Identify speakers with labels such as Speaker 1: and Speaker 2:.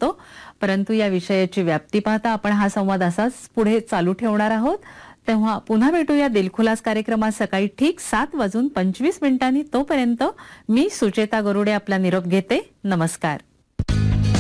Speaker 1: होतो, परंतु या विषयाची व्याप्ती पाहता आपण हा संवाद असाच पुढे चालू ठेवणार आहोत. तेव्हा पुन्हा भेटूया दिलखुलास कार्यक्रमात सकाळी ठीक 7:25 तोपर्यंत मी सुचेता गरुडे आपला निरोप घेते. नमस्कार.